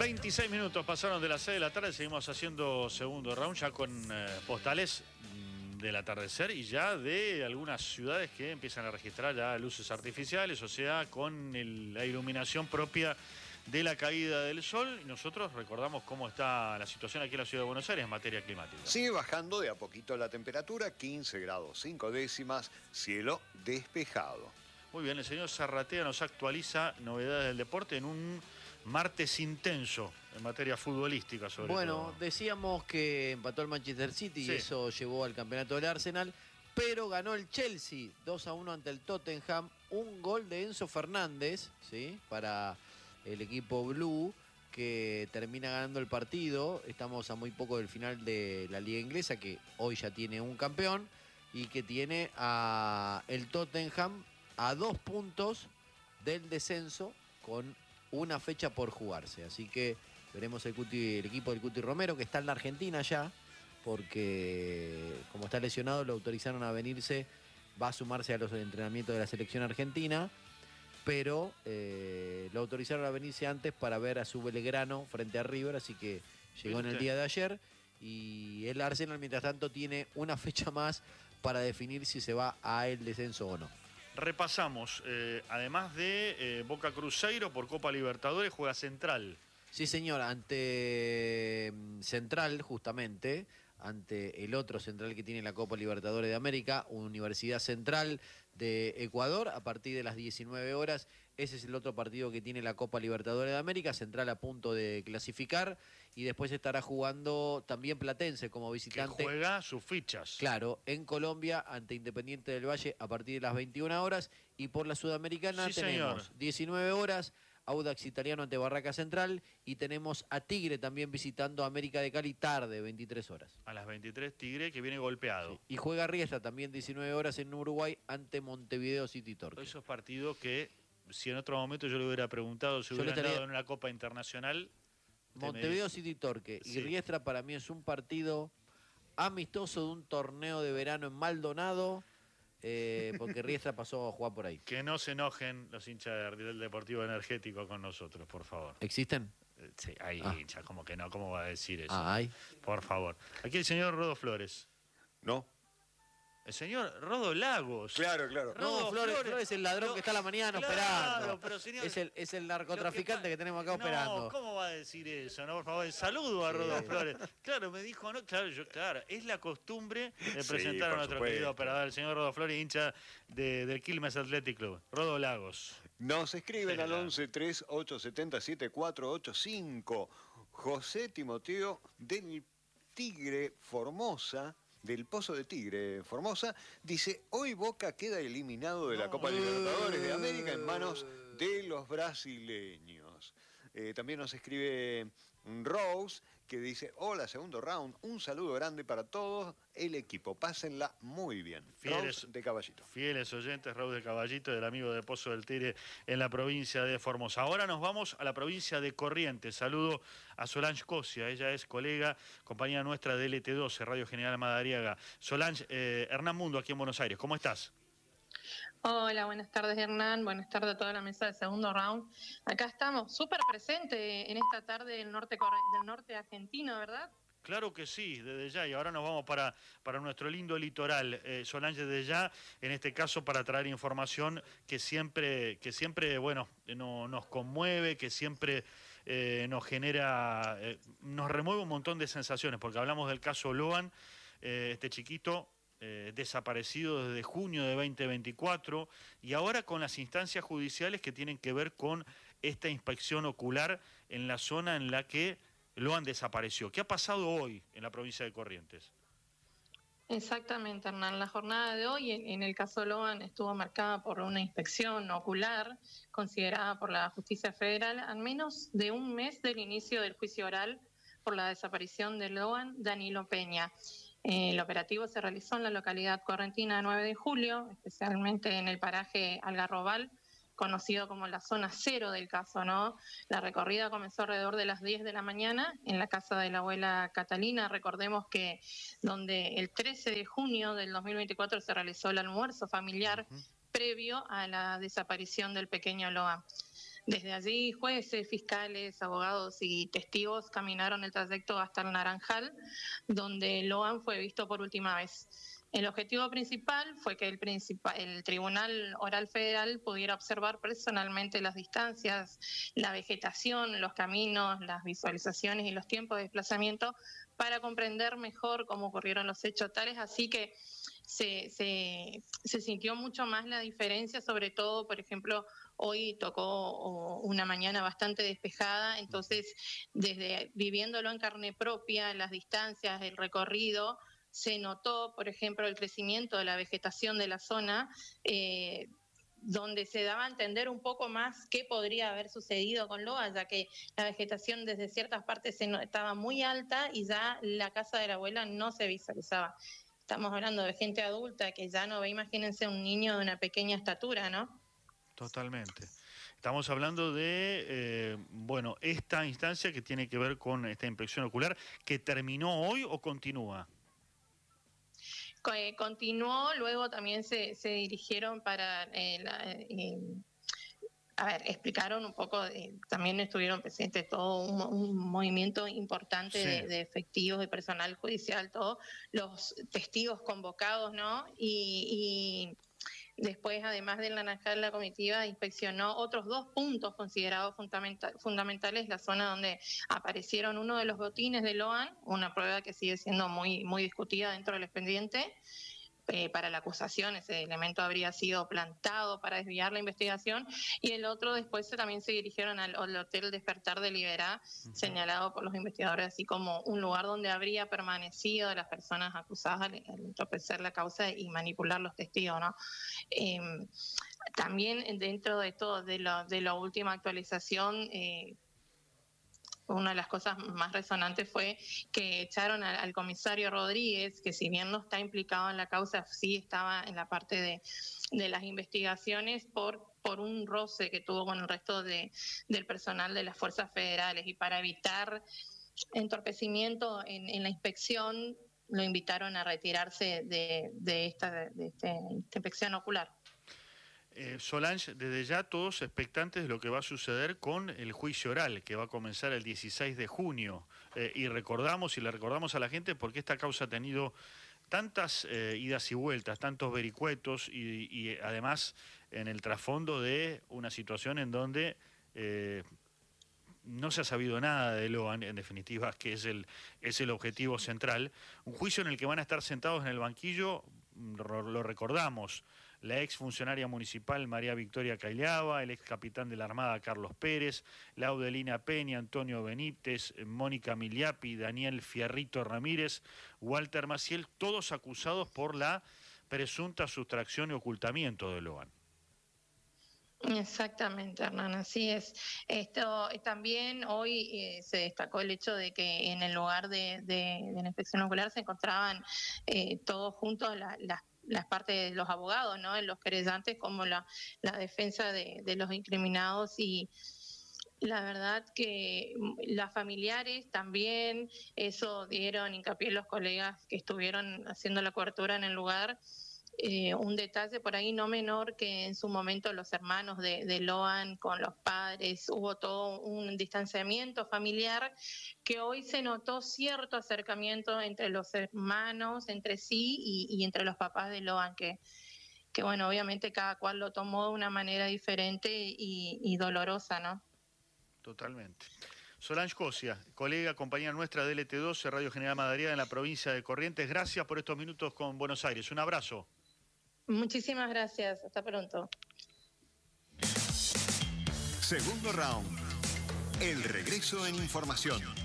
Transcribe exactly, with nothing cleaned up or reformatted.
veintiséis minutos pasaron de las seis de la tarde, seguimos haciendo segundo round ya con eh, postales del atardecer y ya de algunas ciudades que empiezan a registrar ya luces artificiales, o sea, con el, la iluminación propia de la caída del sol. Y nosotros recordamos cómo está la situación aquí en la ciudad de Buenos Aires en materia climática. Sigue bajando de a poquito la temperatura, quince grados cinco décimas, cielo despejado. Muy bien, el señor Zarratea nos actualiza novedades del deporte en un martes intenso en materia futbolística, sobre bueno, todo. Bueno, decíamos que empató el Manchester City sí. y eso llevó al campeonato del Arsenal, pero ganó el Chelsea dos a uno ante el Tottenham, un gol de Enzo Fernández, ¿sí?, para el equipo blue, que termina ganando el partido. Estamos a muy poco del final de la liga inglesa, que hoy ya tiene un campeón y que tiene a el Tottenham a dos puntos del descenso con una fecha por jugarse. Así que veremos el, Cuti, el equipo del Cuti Romero, que está en la Argentina ya, porque como está lesionado lo autorizaron a venirse, va a sumarse a los entrenamientos de la selección argentina, pero eh, lo autorizaron a venirse antes para ver a su Belgrano frente a River, así que llegó en el día de ayer. Y el Arsenal, mientras tanto, tiene una fecha más para definir si se va a el descenso o no. Repasamos, eh, además de eh, Boca Cruzeiro por Copa Libertadores, juega Central. Sí, señor, ante Central, justamente, ante el otro Central que tiene la Copa Libertadores de América, Universidad Central de Ecuador, a partir de las diecinueve horas. Ese es el otro partido que tiene la Copa Libertadores de América, Central a punto de clasificar, y después estará jugando también Platense como visitante. Que juega sus fichas. Claro, en Colombia, ante Independiente del Valle, a partir de las veintiuna horas, y por la Sudamericana sí, tenemos señor. diecinueve horas, Audax Italiano ante Barraca Central, y tenemos a Tigre también visitando a América de Cali tarde, veintitrés horas. A las veintitrés Tigre, que viene golpeado. Sí. Y juega Riestra también diecinueve horas en Uruguay ante Montevideo City Torque. Esos partidos que, si en otro momento yo le hubiera preguntado si hubieran estaría... dado en una Copa Internacional. Montevideo City Torque sí. Y Riestra para mí es un partido amistoso de un torneo de verano en Maldonado. Eh, porque Riestra pasó a jugar por ahí. Que no se enojen los hinchas del Deportivo Energético con nosotros, por favor. ¿Existen? Sí, hay ah. hinchas, como que no, ¿cómo va a decir eso? Ah, hay. Por favor. Aquí el señor Rodo Flores. No. El señor Rodo Lagos. Claro, claro. Rodo no, Flores, Flores, Flores es el ladrón no, que está a la mañana claro, esperando. Pero señor, es, el, es el narcotraficante que, que tenemos acá no, operando. ¿Cómo va a decir eso? No, por favor, el saludo a Rodo sí. Flores. Claro, me dijo, no, claro, yo, claro, es la costumbre de presentar sí, a nuestro supuesto. querido operador, el señor Rodo Flores, hincha de, del Quilmes Athletic Club. Rodo Lagos. Nos escriben sí, al once tres ocho siete siete cuatro ocho cinco. José Timoteo del Tigre Formosa, del Pozo de Tigre Formosa, dice: hoy Boca queda eliminado de la no. Copa Libertadores de América en manos de los brasileños. Eh, también nos escribe Rose, que dice: hola, segundo round, un saludo grande para todos el equipo, pásenla muy bien. Fieles, Rose de Caballito. Fieles oyentes, Rose de Caballito, del amigo de Pozo del Tigre en la provincia de Formosa. Ahora nos vamos a la provincia de Corrientes. Saludo a Solange Cosia, ella es colega, compañera nuestra de L T doce, Radio General Madariaga. Solange, eh, Hernán Mundo, aquí en Buenos Aires, ¿cómo estás? Hola, buenas tardes Hernán, buenas tardes a toda la mesa de segundo round. Acá estamos, súper presente en esta tarde del norte, del norte argentino, ¿verdad? Claro que sí, desde ya, y ahora nos vamos para, para nuestro lindo litoral, eh, Solange, desde ya, en este caso para traer información que siempre, que siempre bueno, no, nos conmueve, que siempre eh, nos genera, eh, nos remueve un montón de sensaciones, porque hablamos del caso Loan, eh, este chiquito, Eh, desaparecido desde junio de veinte veinticuatro, y ahora con las instancias judiciales que tienen que ver con esta inspección ocular en la zona en la que Loan desapareció. ¿Qué ha pasado hoy en la provincia de Corrientes? Exactamente, Hernán. La jornada de hoy, en, en el caso Loan, estuvo marcada por una inspección ocular considerada por la Justicia Federal a menos de un mes del inicio del juicio oral por la desaparición de Loan Danilo Peña. El operativo se realizó en la localidad correntina nueve de julio, especialmente en el paraje Algarrobal, conocido como la zona cero del caso, ¿no? La recorrida comenzó alrededor de las diez de la mañana en la casa de la abuela Catalina. Recordemos que donde el trece de junio del dos mil veinticuatro se realizó el almuerzo familiar uh-huh. previo a la desaparición del pequeño Loa. Desde allí, jueces, fiscales, abogados y testigos caminaron el trayecto hasta el Naranjal, donde Loan fue visto por última vez. El objetivo principal fue que el, principal, el Tribunal Oral Federal pudiera observar personalmente las distancias, la vegetación, los caminos, las visualizaciones y los tiempos de desplazamiento para comprender mejor cómo ocurrieron los hechos tales, así que se, se, se sintió mucho más la diferencia, sobre todo, por ejemplo, hoy tocó una mañana bastante despejada, entonces desde viviéndolo en carne propia, las distancias, el recorrido, se notó, por ejemplo, el crecimiento de la vegetación de la zona, eh, donde se daba a entender un poco más qué podría haber sucedido con Loa, ya que la vegetación desde ciertas partes se no, estaba muy alta y ya la casa de la abuela no se visualizaba. Estamos hablando de gente adulta que ya no ve, imagínense un niño de una pequeña estatura, ¿no? Totalmente. Estamos hablando de, eh, bueno, esta instancia que tiene que ver con esta inspección ocular, que terminó hoy o continúa. Continuó, luego también se, se dirigieron para, eh, la, eh, a ver, explicaron un poco, eh, también estuvieron presentes todo un, un movimiento importante sí. de, de efectivos, de personal judicial, todos los testigos convocados, ¿no? Y, y después, además del Naranjal, la comitiva inspeccionó otros dos puntos considerados fundamental, fundamentales, la zona donde aparecieron uno de los botines de Loan, una prueba que sigue siendo muy, muy discutida dentro del expediente. Eh, para la acusación, ese elemento habría sido plantado para desviar la investigación, y el otro después también se dirigieron al, al Hotel Despertar de Liberá, uh-huh. señalado por los investigadores así como un lugar donde habría permanecido las personas acusadas al, al entorpecer la causa y manipular los testigos, ¿no? Eh, también dentro de todo, de, lo, de la última actualización, eh, una de las cosas más resonantes fue que echaron al, al comisario Rodríguez, que si bien no está implicado en la causa, sí estaba en la parte de, de las investigaciones por, por un roce que tuvo con el resto de, del personal de las fuerzas federales. Y para evitar entorpecimiento en, en la inspección, lo invitaron a retirarse de, de, esta, de, este, de esta inspección ocular. Eh, Solange, desde ya todos expectantes de lo que va a suceder con el juicio oral, que va a comenzar el dieciséis de junio. Eh, y recordamos, y le recordamos a la gente, porque esta causa ha tenido tantas eh, idas y vueltas, tantos vericuetos, y, y además en el trasfondo de una situación en donde eh, no se ha sabido nada de Loan, en definitiva, que es el, es el objetivo central. Un juicio en el que van a estar sentados en el banquillo, lo recordamos, la ex funcionaria municipal María Victoria Caillaba, el ex capitán de la Armada Carlos Pérez, Laudelina Peña, Antonio Benítez, Mónica Miliapi, Daniel Fierrito Ramírez, Walter Maciel, todos acusados por la presunta sustracción y ocultamiento de Loan. Exactamente, Hernán, así es. Esto también hoy eh, se destacó el hecho de que en el lugar de, de, de la inspección ocular se encontraban eh, todos juntos la, las las partes de los abogados, ¿no? Los querellantes como la, la defensa de, de los incriminados, y la verdad que las familiares también, eso dieron hincapié los colegas que estuvieron haciendo la cobertura en el lugar. Eh, un detalle por ahí no menor, que en su momento los hermanos de, de Loan con los padres, hubo todo un distanciamiento familiar, que hoy se notó cierto acercamiento entre los hermanos, entre sí y, y entre los papás de Loan, que, que bueno, obviamente cada cual lo tomó de una manera diferente y, y dolorosa, ¿no? Totalmente. Solange Cosia, colega, compañera nuestra de L T doce, Radio General Madariaga en la provincia de Corrientes, gracias por estos minutos con Buenos Aires. Un abrazo. Muchísimas gracias, hasta pronto. Segundo round, el regreso en información.